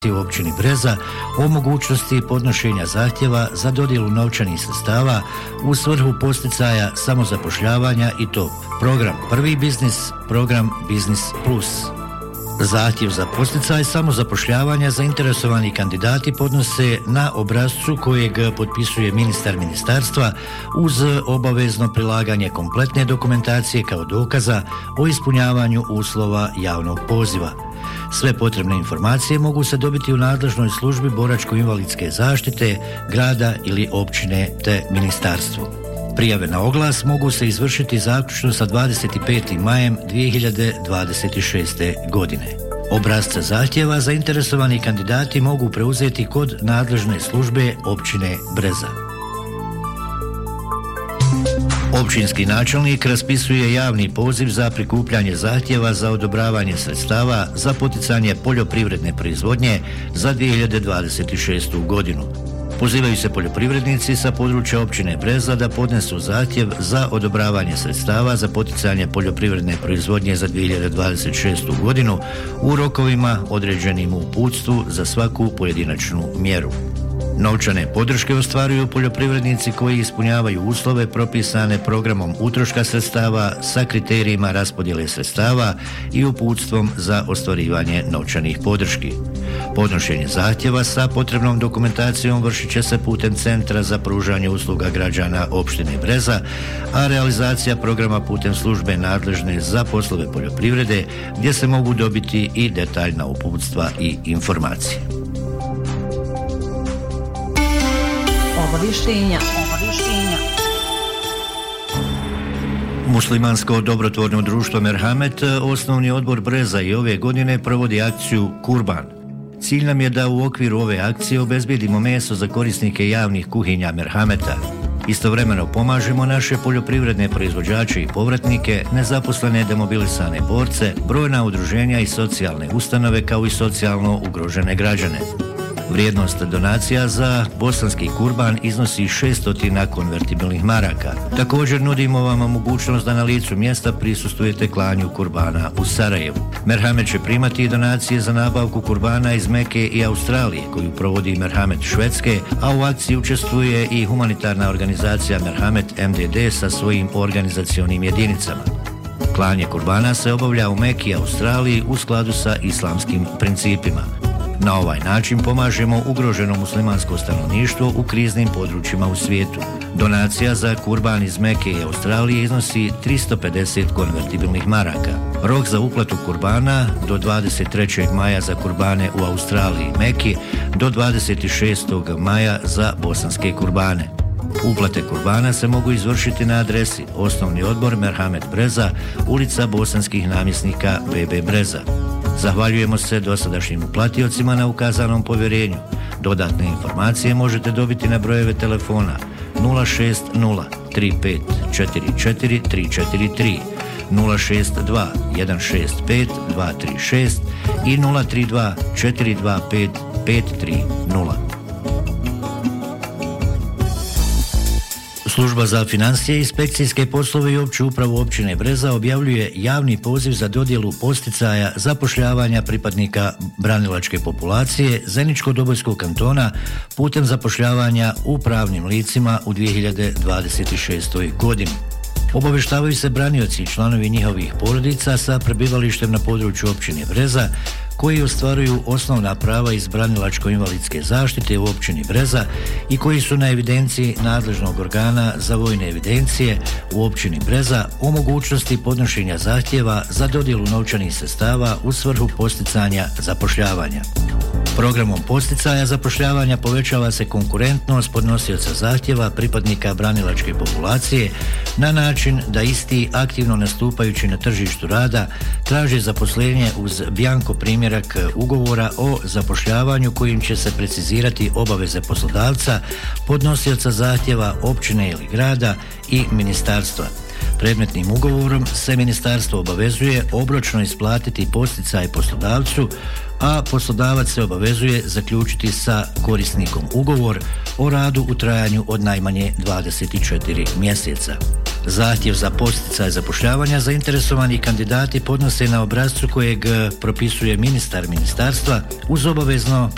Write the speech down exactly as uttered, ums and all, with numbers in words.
u općini Breza o mogućnosti podnošenja zahtjeva za dodjelu novčanih sredstava u svrhu posticaja samozapošljavanja i to program Prvi biznis, program Biznis Plus. Zahtjev za posticaj samozapošljavanja zainteresovani kandidati podnose na obrascu kojeg potpisuje ministar ministarstva uz obavezno prilaganje kompletne dokumentacije kao dokaza o ispunjavanju uslova javnog poziva. Sve potrebne informacije mogu se dobiti u nadležnoj službi boračko-invalidske zaštite, grada ili općine te ministarstvu. Prijave na oglas mogu se izvršiti zaključno sa dvadeset petim majem dvije hiljade dvadeset šeste. godine. Obrasca zahtjeva zainteresovani kandidati mogu preuzeti kod nadležne službe općine Breza. Općinski načelnik raspisuje javni poziv za prikupljanje zahtjeva za odobravanje sredstava za poticanje poljoprivredne proizvodnje za dvije hiljade dvadeset šestu. godinu. Pozivaju se poljoprivrednici sa područja općine Breza da podnesu zahtjev za odobravanje sredstava za poticanje poljoprivredne proizvodnje za dvije hiljade dvadeset šestu. godinu u rokovima određenim u uputstvu za svaku pojedinačnu mjeru. Novčane podrške ostvaruju poljoprivrednici koji ispunjavaju uslove propisane programom utroška sredstava sa kriterijima raspodjele sredstava i uputstvom za ostvarivanje novčanih podrški. Podnošenje zahtjeva sa potrebnom dokumentacijom vršit će se putem Centra za pružanje usluga građana opštine Breza, a realizacija programa putem službe nadležne za poslove poljoprivrede gdje se mogu dobiti i detaljna uputstva i informacije. Obavještenja, obavještenja. Muslimansko dobrotvorno društvo Merhamet, osnovni odbor Breza i ove godine provodi akciju Kurban. Cilj nam je da u okviru ove akcije obezbijedimo meso za korisnike javnih kuhinja Merhameta. Istovremeno pomažemo naše poljoprivredne proizvođače i povratnike, nezaposlene demobilisane borce, brojna udruženja i socijalne ustanove kao i socijalno ugrožene građane. Vrijednost donacija za bosanski kurban iznosi šesto konvertibilnih maraka. Također nudimo vam mogućnost da na licu mjesta prisustvujete klanju kurbana u Sarajevu. Merhamet će primati donacije za nabavku kurbana iz Meke i Australije koju provodi Merhamet Švedske, a u akciji učestvuje i humanitarna organizacija Merhamet M D D sa svojim organizacionim jedinicama. Klanje kurbana se obavlja u Meki i Australiji u skladu sa islamskim principima. Na ovaj način pomažemo ugroženo muslimansko stanovništvo u kriznim područjima u svijetu. Donacija za kurban iz Meke i Australije iznosi tristo pedeset konvertibilnih maraka. Rok za uplatu kurbana do dvadeset trećeg maja za kurbane u Australiji i Meki, do dvadeset šestog maja za bosanske kurbane. Uplate kurbana se mogu izvršiti na adresi Osnovni odbor Merhamet Breza, ulica Bosanskih namjesnika B B Breza. Zahvaljujemo se dosadašnjim uplatiocima na ukazanom povjerenju. Dodatne informacije možete dobiti na brojeve telefona nula šest nula tri pet četiri četiri tri četiri tri, nula šest dva jedan šest pet dva tri šest i nula tri dva četiri dva pet pet tri nula. Služba za financije, inspekcijske poslove i opću upravu općine Breza objavljuje javni poziv za dodjelu posticaja zapošljavanja pripadnika branilačke populacije Zeničko-Dobojskog kantona putem zapošljavanja u pravnim licima u dvije hiljade dvadeset šestoj. godini. Obavještavaju se branioci i članovi njihovih porodica sa prebivalištem na području općine Breza koji ostvaruju osnovna prava iz branilačko-invalidske zaštite u općini Breza i koji su na evidenciji nadležnog organa za vojne evidencije u općini Breza o mogućnosti podnošenja zahtjeva za dodjelu novčanih sredstava u svrhu posticanja zapošljavanja. Programom posticaja zapošljavanja povećava se konkurentnost podnosioca zahtjeva pripadnika branilačke populacije na način da isti aktivno nastupajući na tržištu rada traže zaposlenje uz bjanko primjerak ugovora o zapošljavanju kojim će se precizirati obaveze poslodavca, podnosioca zahtjeva općine ili grada i ministarstva. Predmetnim ugovorom se ministarstvo obavezuje obročno isplatiti posticaj poslodavcu, a poslodavac se obavezuje zaključiti sa korisnikom ugovor o radu u trajanju od najmanje dvadeset četiri mjeseca. Zahtjev za posticaj zapošljavanja zainteresovani kandidati podnose na obrascu kojeg propisuje ministar ministarstva uz obavezno